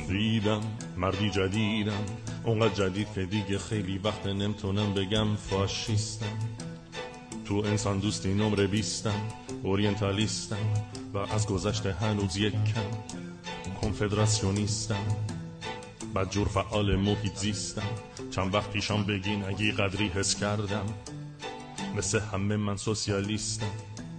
ریدم مردی جدیدم، اونقدر جدید که دیگه خیلی وقت نمیتونم بگم فاشیستم. تو انسان دوستی نمره 20م، اورینتالیستم و از گذشته هنوز یک کم کنفدراسیونیستم. بدجور فعال محیط زیستم، چند وقت پیشم بگین اگه قدری حس کردم، مثل همه من سوسیالیستم.